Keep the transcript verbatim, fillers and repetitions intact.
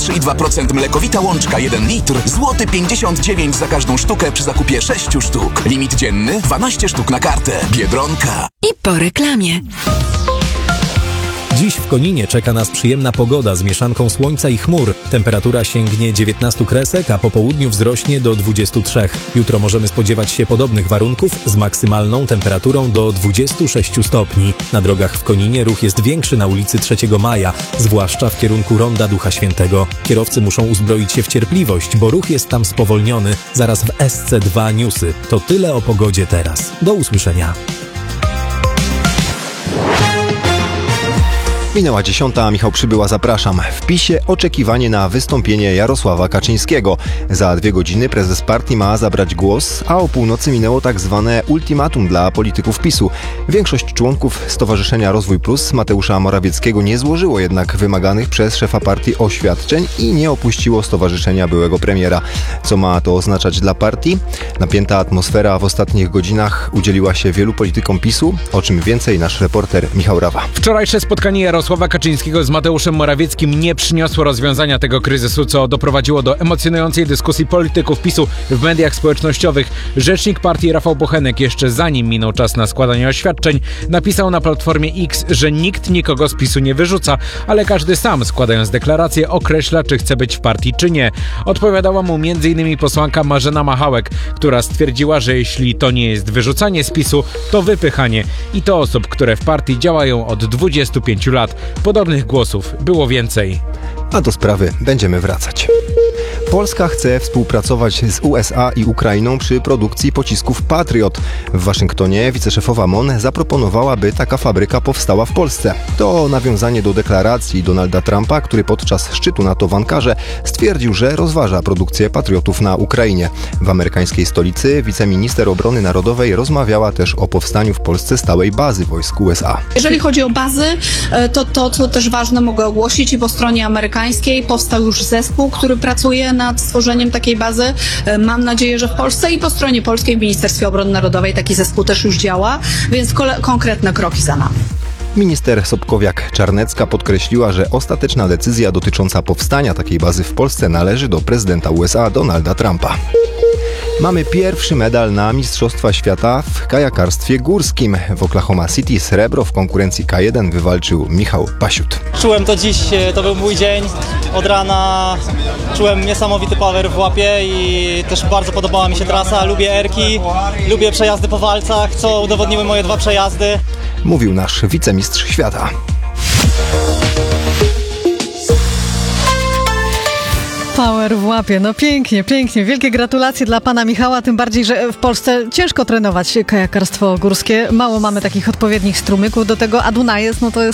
trzy i dwa procent mlekowita łączka jeden litr, złoty pięćdziesiąt dziewięć za każdą sztukę przy zakupie sześciu sztuk. Limit dzienny dwanaście sztuk na kartę. Biedronka. I po reklamie. Dziś w Koninie czeka nas przyjemna pogoda z mieszanką słońca i chmur. Temperatura sięgnie dziewiętnastu kresek, a po południu wzrośnie do dwudziestu trzech. Jutro możemy spodziewać się podobnych warunków z maksymalną temperaturą do dwudziestu sześciu stopni. Na drogach w Koninie ruch jest większy na ulicy trzeciego maja, zwłaszcza w kierunku Ronda Ducha Świętego. Kierowcy muszą uzbroić się w cierpliwość, bo ruch jest tam spowolniony. Zaraz w S C dwa newsy. To tyle o pogodzie teraz. Do usłyszenia. Minęła dziesiąta, a Michał Przybyła, zapraszam. W PiSie oczekiwanie na wystąpienie Jarosława Kaczyńskiego. Za dwie godziny prezes partii ma zabrać głos, a o północy minęło tak zwane ultimatum dla polityków PiSu. Większość członków Stowarzyszenia Rozwój Plus Mateusza Morawieckiego nie złożyło jednak wymaganych przez szefa partii oświadczeń i nie opuściło stowarzyszenia byłego premiera. Co ma to oznaczać dla partii? Napięta atmosfera w ostatnich godzinach udzieliła się wielu politykom PiSu. O czym więcej nasz reporter Michał Rawa. Wczorajsze spotkanie Jarosława Jarosława Kaczyńskiego z Mateuszem Morawieckim nie przyniosło rozwiązania tego kryzysu, co doprowadziło do emocjonującej dyskusji polityków PiSu w mediach społecznościowych. Rzecznik partii Rafał Bochenek jeszcze zanim minął czas na składanie oświadczeń, napisał na platformie X, że nikt nikogo z PiSu nie wyrzuca, ale każdy sam, składając deklarację, określa, czy chce być w partii, czy nie. Odpowiadała mu między innymi posłanka Marzena Machałek, która stwierdziła, że jeśli to nie jest wyrzucanie z PiSu, to wypychanie. I to osób, które w partii działają od dwudziestu pięciu lat. Podobnych głosów było więcej. A do sprawy będziemy wracać. Polska chce współpracować z U S A i Ukrainą przy produkcji pocisków Patriot. W Waszyngtonie wiceszefowa M O N zaproponowała, by taka fabryka powstała w Polsce. To nawiązanie do deklaracji Donalda Trumpa, który podczas szczytu NATO w Ankarze stwierdził, że rozważa produkcję Patriotów na Ukrainie. W amerykańskiej stolicy wiceminister obrony narodowej rozmawiała też o powstaniu w Polsce stałej bazy wojsk U S A. Jeżeli chodzi o bazy, to, to co też ważne mogę ogłosić, i po stronie amerykańskiej powstał już zespół, który pracuje nad stworzeniem takiej bazy. Mam nadzieję, że w Polsce, i po stronie polskiej w Ministerstwie Obrony Narodowej taki zespół też już działa, więc kole- konkretne kroki za nami. Minister Sobkowiak-Czarnecka podkreśliła, że ostateczna decyzja dotycząca powstania takiej bazy w Polsce należy do prezydenta U S A Donalda Trumpa. Mamy pierwszy medal na Mistrzostwa Świata w kajakarstwie górskim. W Oklahoma City srebro w konkurencji K jeden wywalczył Michał Pasiut. Czułem to dziś, to był mój dzień. Od rana czułem niesamowity power w łapie i też bardzo podobała mi się trasa. Lubię erki, lubię przejazdy po walcach, co udowodniły moje dwa przejazdy. Mówił nasz wicemistrz świata. Power w łapie, no pięknie, pięknie. Wielkie gratulacje dla pana Michała, tym bardziej, że w Polsce ciężko trenować kajakarstwo górskie. Mało mamy takich odpowiednich strumyków do tego, a Dunajec, no to